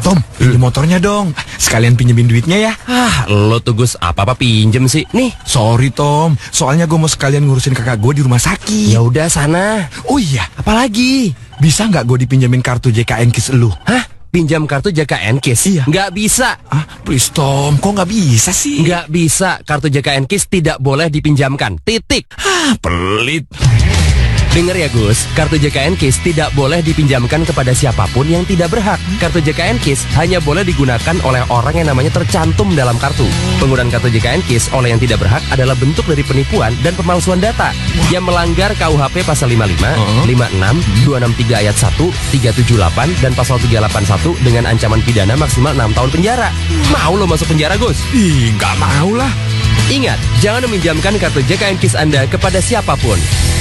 Tom, pinjem motornya dong. Sekalian pinjemin duitnya ya. Lo tuh Gus, apa-apa pinjem sih. Nih. Sorry Tom, soalnya gue mau sekalian ngurusin kakak gue di rumah sakit. Ya udah sana. Oh iya, Apalagi? bisa nggak gue dipinjemin kartu JKN KIS lu? Hah? Pinjam kartu JKN KIS? Iya. Nggak bisa. Please Tom, kok nggak bisa sih? Nggak bisa. Kartu JKN KIS tidak boleh dipinjamkan. Titik. Pelit. Dengar ya Gus, kartu JKN KIS tidak boleh dipinjamkan kepada siapapun yang tidak berhak. Kartu JKN KIS hanya boleh digunakan oleh orang yang namanya tercantum dalam kartu. Penggunaan kartu JKN KIS oleh yang tidak berhak adalah bentuk dari penipuan dan pemalsuan data yang melanggar KUHP pasal 55, 56, 263 ayat 1, 378 dan pasal 381 dengan ancaman pidana maksimal 6 tahun penjara. Mau lo masuk penjara Gus? Ih, nggak mau lah. Ingat, jangan meminjamkan kartu JKN KIS Anda kepada siapapun.